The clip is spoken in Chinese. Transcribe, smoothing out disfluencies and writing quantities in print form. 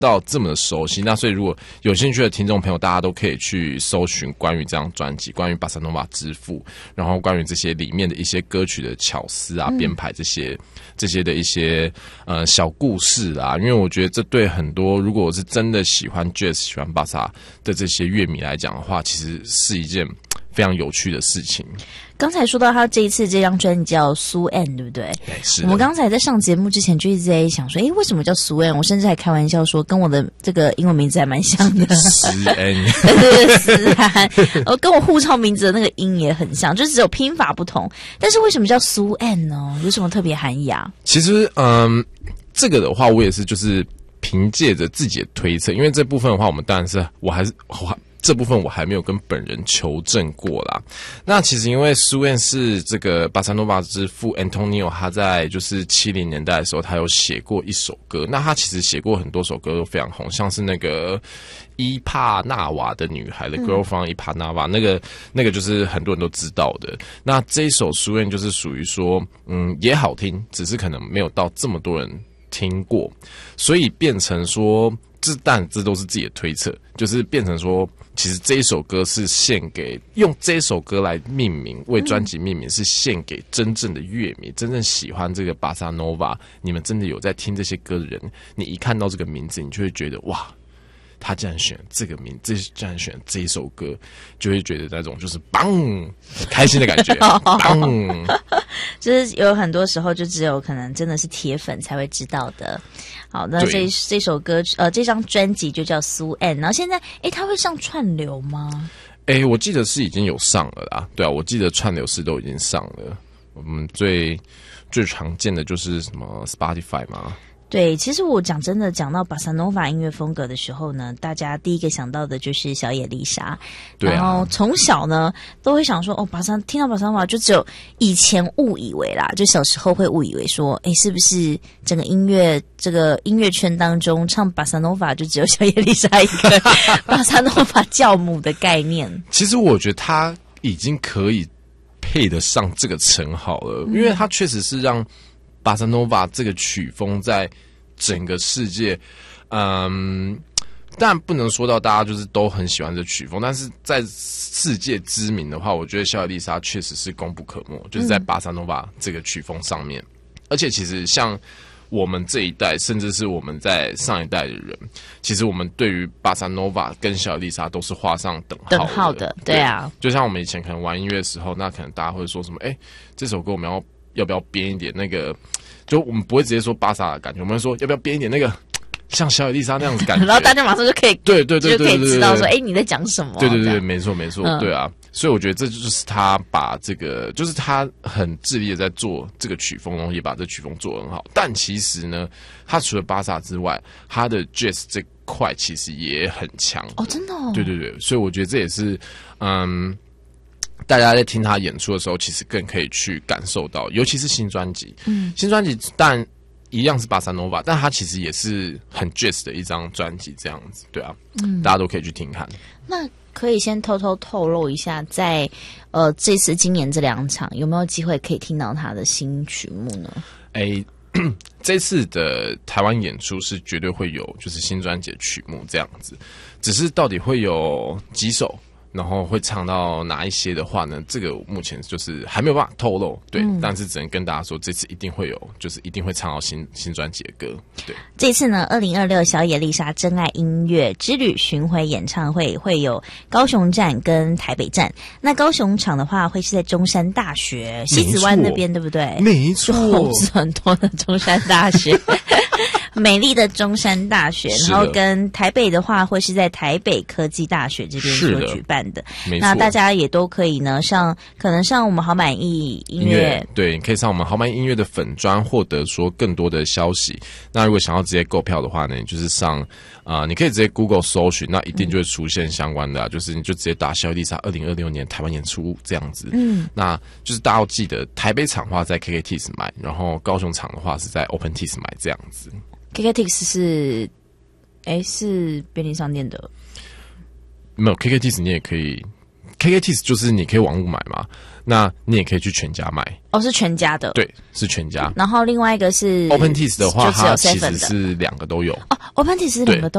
到这么的熟悉。那所以如果有兴趣的听众朋友，大家都可以去搜寻关于这张专辑，关于巴萨诺瓦之父，然后关于这些里面的一些歌曲的巧思啊、编排这些的一些小故事啊。因为我觉得这对很多如果我是真的喜欢 Jazz、喜欢巴萨的这些乐迷来讲的话，其实是一件非常有趣的事情。 刚才说到他这一次这张专辑叫苏 N， 对不对？ 是。 我们刚才在上节目之前就一直在想说，为什么叫苏 N？ 我甚至还开玩笑说，跟我的这个英文名字还蛮像的。 思安， 对，思安，跟我护照名字的那个音也很像，就只有拼法不同。但是为什么叫苏 N 呢？有什么特别含义啊？ 其实，这个的话，我也是就是凭借着自己的推测，因为这部分的话，我们当然是这部分我还没有跟本人求证过啦。那其实因为苏恩是这个巴萨诺瓦之父 Antonio， 他在就是70年代的时候，他有写过一首歌。那他其实写过很多首歌都非常红，像是那个伊帕纳瓦的女孩的 Girl from Ipanema， 那个就是很多人都知道的。那这一首苏恩就是属于说，也好听，只是可能没有到这么多人听过，所以变成说，但这都是自己的推测，就是变成说，其实这一首歌是用这一首歌来命名，为专辑命名，是献给真正的乐迷，真正喜欢这个巴萨诺瓦，你们真的有在听这些歌的人，你一看到这个名字，你就会觉得哇，他竟然选这个竟然选这一首歌，就会觉得那种就是棒开心的感觉，棒， 就是有很多时候就只有可能真的是铁粉才会知道的。好，那这首歌这张专辑就叫苏 N， 然后现在他会上串流吗？ 我记得是已经有上了啦，对啊，我记得串流是都已经上了。我们最常见的就是什么 Spotify 嘛。 对，其实我讲真的，讲到巴萨诺瓦音乐风格的时候呢，大家第一个想到的就是小野丽莎。对啊。然后从小呢都会想说，听到巴萨诺瓦就只有以前误以为啦，就小时候会误以为说，是不是整个音乐圈当中唱巴萨诺瓦就只有小野丽莎一个巴萨诺瓦教母的概念？ 其实我觉得他已经可以配得上这个称号了，因为他确实是让巴萨诺瓦这个曲风在整个世界，当然不能说到大家就是都很喜欢这曲风，但是在世界知名的话，我觉得小野丽莎确实是功不可没，就是在巴萨诺瓦这个曲风上面。而且其实像我们这一代，甚至是我们在上一代的人，其实我们对于巴萨诺瓦跟小野丽莎都是画上等号的。 对啊， 就像我们以前可能玩音乐的时候，那可能大家会说什么，这首歌我们要不要编一点那个，就我们不会直接说巴萨的感觉，我们会说要不要编一点那个像小野丽莎那样子感觉， 然后大家马上就可以对就可以知道说你在讲什么。 对，没错，对啊。所以我觉得这就是他把这个，就是他很致力的在做这个曲风，然后也把这曲风做得很好。但其实呢，他除了巴萨之外，他的 Jazz 这块其实也很强哦，真的哦。 对，所以我觉得这也是大家在听他演出的时候，其实更可以去感受到，尤其是新专辑。新专辑但一样是巴萨诺瓦，但他其实也是很 jazz 的一张专辑，这样子，对啊，大家都可以去听看。 那可以先偷偷透露一下，在这次今年这2场有没有机会可以听到他的新曲目呢？ 这次的台湾演出是绝对会有，就是新专辑的曲目这样子，只是到底会有几首，然后会唱到哪一些的话呢？这个目前就是还没有办法透露，对，但是只能跟大家说，这次一定会有，就是一定会唱到新专辑的歌。对， 这次呢，2026小野丽莎真爱音乐之旅巡回演唱会会有高雄站跟台北站。那高雄场的话，会是在中山大学西子湾那边，对不对？ 没错， 红字很多的中山大学。美丽的中山大学，然后跟台北的话会是在台北科技大学这边所举办的。那大家也都可以呢可能上我们好满意音乐， 对，你可以上我们好满意音乐的粉专获得说更多的消息。那如果想要直接购票的话呢，你就是上你可以直接 Google 搜寻，那一定就会出现相关的就是你就直接打小野丽莎2026年台湾演出这样子。那就是大家要记得台北场的话在 KKTix 买，然后高雄场的话是在 OpenTix 买这样子。 KKTix 是便利商店的， 没有 KKTix 你也可以 KKTIS 就是你可以网络买嘛，那你也可以去全家买。 哦，是全家的。 对，是全家。 然后另外一个是 OpenTIS 的话，它其实是是2个都有。 哦，OpenTIS 是2个都